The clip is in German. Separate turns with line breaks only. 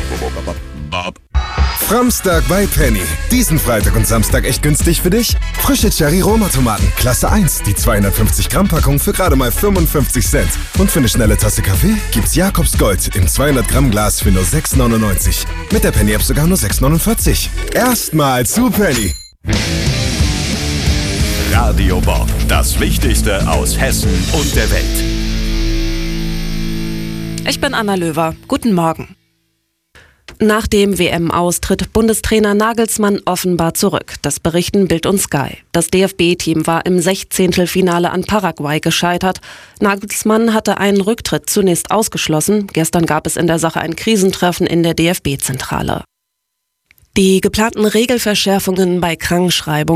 Framstag bei Penny. Diesen Freitag und Samstag echt günstig für dich? Frische Cherry-Roma-Tomaten, Klasse 1, die 250 Gramm Packung für gerade mal 55 Cent. Und für eine schnelle Tasse Kaffee gibt's Jakobs Gold im 200 Gramm Glas für nur 6,99. Mit der Penny-App sogar nur 6,49. Erstmal zu Penny.
Radio Bob, das Wichtigste aus Hessen und der Welt.
Ich bin Anna Löwer. Guten Morgen. Nach dem WM-Aus tritt Bundestrainer Nagelsmann offenbar zurück. Das berichten Bild und Sky. Das DFB-Team war im 16. Finale an Paraguay gescheitert. Nagelsmann hatte einen Rücktritt zunächst ausgeschlossen. Gestern gab es in der Sache ein Krisentreffen in der DFB-Zentrale. Die geplanten Regelverschärfungen bei Krankschreibung